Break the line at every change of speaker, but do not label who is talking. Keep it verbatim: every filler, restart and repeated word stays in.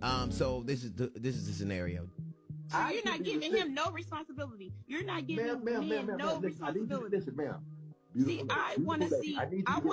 Um, so this is the this is the scenario.
So
I
you're
give
not
you
giving
the-
him no responsibility. You're not giving
Ma'am, ma'am, ma'am,
men
ma'am,
no
ma'am. Listen, I need you to
responsibility.
listen, ma'am.
See,
Beautiful lady,
I want to
beautiful lady.
see.
I need you
I
to
want